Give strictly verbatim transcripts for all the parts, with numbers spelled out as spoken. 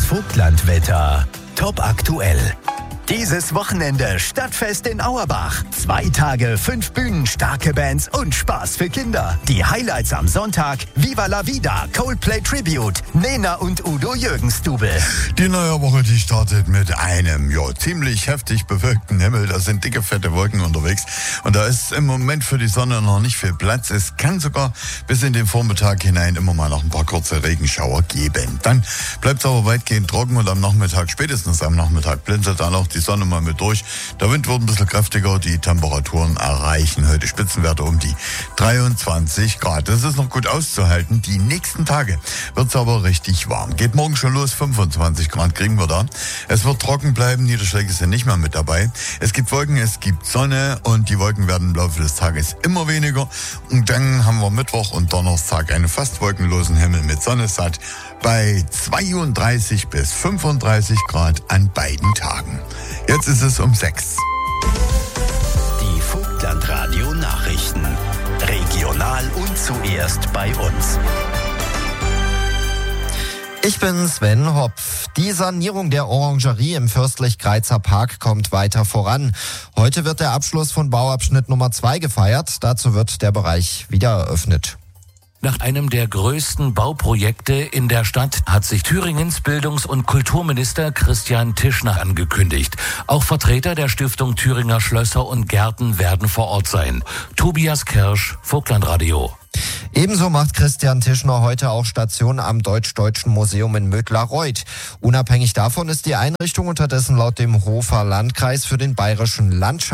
Vogtlandwetter. Top aktuell. Dieses Wochenende Stadtfest in Auerbach. Zwei Tage, fünf Bühnen, starke Bands und Spaß für Kinder. Die Highlights am Sonntag: Viva la Vida, Coldplay Tribute, Nena und Udo Jürgens-Double. Die neue Woche, die startet mit einem, ja, ziemlich heftig bewölkten Himmel. Da sind dicke, fette Wolken unterwegs. Und da ist im Moment für die Sonne noch nicht viel Platz. Es kann sogar bis in den Vormittag hinein immer mal noch ein paar kurze Regenschauer geben. Dann bleibt es aber weitgehend trocken und am Nachmittag, spätestens am Nachmittag, blinzelt dann auch die Sonne mal mit durch. Der Wind wird ein bisschen kräftiger. Die Temperaturen erreichen heute Spitzenwerte um die dreiundzwanzig Grad. Das ist noch gut auszuhalten. Die nächsten Tage wird es aber richtig warm. Geht morgen schon los. fünfundzwanzig Grad kriegen wir da. Es wird trocken bleiben. Niederschläge sind nicht mehr mit dabei. Es gibt Wolken, es gibt Sonne und die Wolken werden im Laufe des Tages immer weniger. Und dann haben wir Mittwoch und Donnerstag einen fast wolkenlosen Himmel mit Sonne satt bei zweiunddreißig bis fünfunddreißig Grad an beiden Tagen. Jetzt ist es um sechs. Die Vogtlandradio Nachrichten. Regional und zuerst bei uns. Ich bin Sven Hopf. Die Sanierung der Orangerie im Fürstlich-Greizer Park kommt weiter voran. Heute wird der Abschluss von Bauabschnitt Nummer zwei gefeiert. Dazu wird der Bereich wieder eröffnet. Nach einem der größten Bauprojekte in der Stadt hat sich Thüringens Bildungs- und Kulturminister Christian Tischner angekündigt. Auch Vertreter der Stiftung Thüringer Schlösser und Gärten werden vor Ort sein. Tobias Kirsch, Vogtlandradio. Ebenso macht Christian Tischner heute auch Station am Deutsch-Deutschen Museum in Mödlareuth. Unabhängig davon ist die Einrichtung unterdessen laut dem Hofer Landkreis für den Bayerischen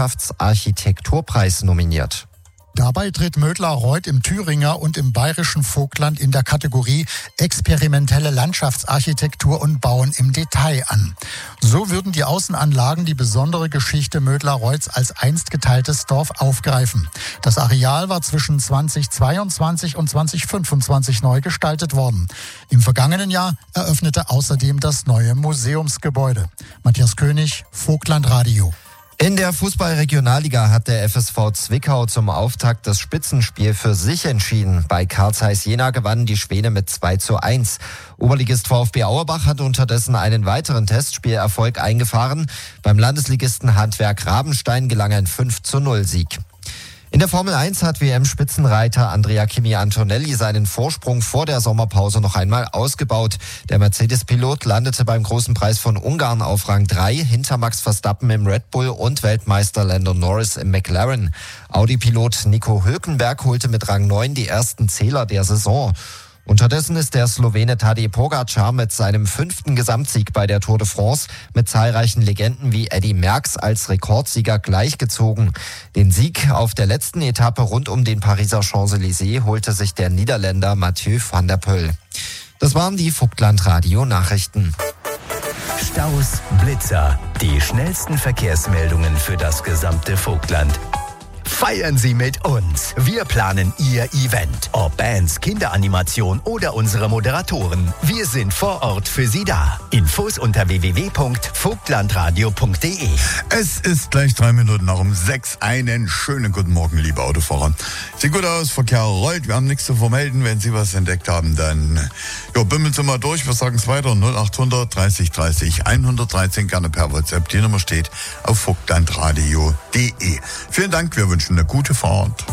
Landschaftsarchitekturpreis nominiert. Dabei tritt Mödlareuth im Thüringer und im bayerischen Vogtland in der Kategorie experimentelle Landschaftsarchitektur und Bauen im Detail an. So würden die Außenanlagen die besondere Geschichte Mödlareuths als einst geteiltes Dorf aufgreifen. Das Areal war zwischen zweitausendzweiundzwanzig und zweitausendfünfundzwanzig neu gestaltet worden. Im vergangenen Jahr eröffnete außerdem das neue Museumsgebäude. Matthias König, Vogtlandradio. In der Fußball-Regionalliga hat der F S V Zwickau zum Auftakt das Spitzenspiel für sich entschieden. Bei Carl Zeiss Jena gewannen die Schwäne mit zwei zu eins. Oberligist VfB Auerbach hat unterdessen einen weiteren Testspielerfolg eingefahren. Beim Landesligisten Handwerk Rabenstein gelang ein fünf zu null Sieg. In der Formel eins hat W M-Spitzenreiter Andrea Kimi Antonelli seinen Vorsprung vor der Sommerpause noch einmal ausgebaut. Der Mercedes-Pilot landete beim Großen Preis von Ungarn auf Rang drei hinter Max Verstappen im Red Bull und Weltmeister Lando Norris im McLaren. Audi-Pilot Nico Hülkenberg holte mit Rang neun die ersten Zähler der Saison. Unterdessen ist der Slowene Tadej Pogačar mit seinem fünften Gesamtsieg bei der Tour de France mit zahlreichen Legenden wie Eddy Merckx als Rekordsieger gleichgezogen. Den Sieg auf der letzten Etappe rund um den Pariser Champs-Élysées holte sich der Niederländer Mathieu van der Poel. Das waren die Vogtlandradio-Nachrichten. Staus, Blitzer, die schnellsten Verkehrsmeldungen für das gesamte Vogtland. Feiern Sie mit uns. Wir planen Ihr Event. Ob Bands, Kinderanimation oder unsere Moderatoren. Wir sind vor Ort für Sie da. Infos unter w w w punkt vogtlandradio punkt d e. Es ist gleich drei Minuten nach um sechs. Einen schönen guten Morgen, liebe Autofahrer. Sieht gut aus, Verkehr rollt. Wir haben nichts zu vermelden. Wenn Sie was entdeckt haben, dann ja, bimmeln Sie mal durch. Wir sagen es weiter. null achthundert dreißig dreißig hundertdreizehn, gerne per WhatsApp. Die Nummer steht auf vogtlandradio punkt d e. Vielen Dank. Wir wünschen eine gute Fahrt.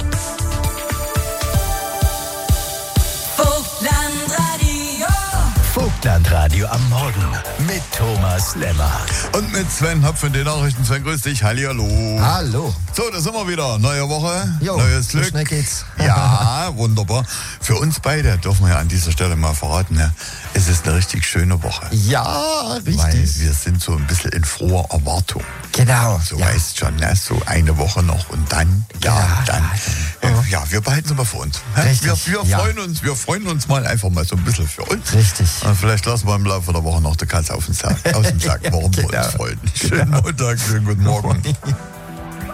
Vogtlandradio. Vogtlandradio am Morgen mit Thomas Lemmer. Und mit Sven Hopf in den Nachrichten. Sven, grüß dich. Hallihallo. Hallo. So, da sind wir wieder. Neue Woche, jo, neues so Glück. schnell geht's. Ja, wunderbar. Für uns beide, dürfen wir ja an dieser Stelle mal verraten, ne? Es ist eine richtig schöne Woche. Ja, richtig. Weil wir sind so ein bisschen in froher Erwartung. Genau. So ja. weißt schon, ne? So eine Woche noch und dann, ja, Ja, dann. ja. Äh, ja, wir behalten es mal für uns. Ne? Richtig, Wir, wir ja. freuen uns, wir freuen uns mal einfach mal so ein bisschen für uns. Richtig. Und vielleicht lassen wir im Laufe der Woche noch die Katze auf den Sack, aus dem Sack, warum wir Genau. uns freuen. Schönen Montag, schönen guten Morgen.